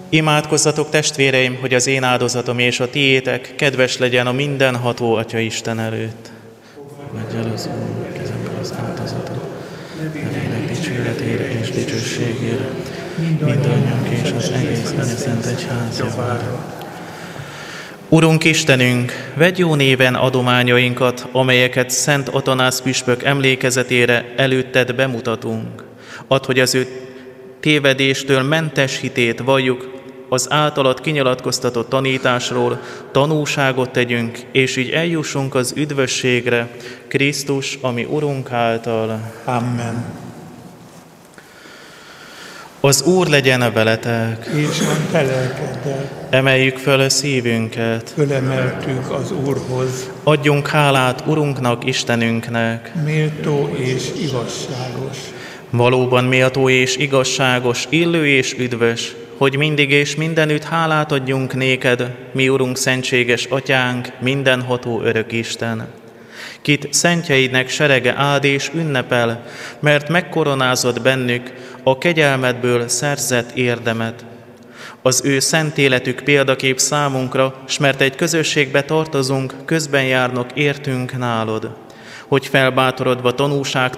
Imádkozzatok, testvéreim, hogy az én áldozatom és a tiétek kedves legyen a mindenható Atya Isten előtt. Fogadj az Úr kezemből az áldozatot, nevének dicsőretére és dicsőségére, mindannyiunk és az egész Szent Egyház javára. Urunk Istenünk, vedd jó néven adományainkat, amelyeket Szent Atanász püspök emlékezetére előtted bemutatunk. Add, hogy az ő tévedéstől mentes hitét valljuk, az általad kinyilatkoztatott tanításról tanúságot tegyünk, és így eljussunk az üdvösségre, Krisztus, ami Urunk által. Amen. Az Úr legyen veletek, És a te lelkeddel. Emeljük föl a szívünket. Fölemeltük az Úrhoz. Adjunk hálát Urunknak, Istenünknek. Méltó és igazságos. Valóban méltó és igazságos, illő és üdvös, hogy mindig és mindenütt hálát adjunk néked, mi Urunk, szentséges Atyánk, mindenható örök Isten. Kit szentjeidnek serege áld és ünnepel, mert megkoronázott bennük a kegyelmedből szerzett érdemet. Az ő szent életük példakép számunkra, s mert egy közösségbe tartozunk, közben járnak értünk nálad, hogy felbátorodva tanúság